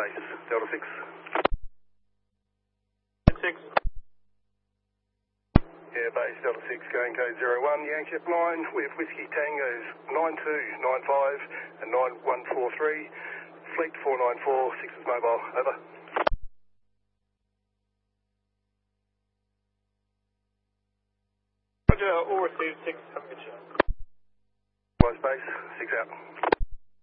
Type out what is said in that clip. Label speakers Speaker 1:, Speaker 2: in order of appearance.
Speaker 1: base, Delta 6.
Speaker 2: 6.
Speaker 1: Yeah, base Delta 6, going code 01, Yankee line with Whiskey Tangos 9295 and 9143, Fleet 494, 6 is mobile, over.
Speaker 2: Roger, all received, 6, have a good show.
Speaker 1: Base, 6 out.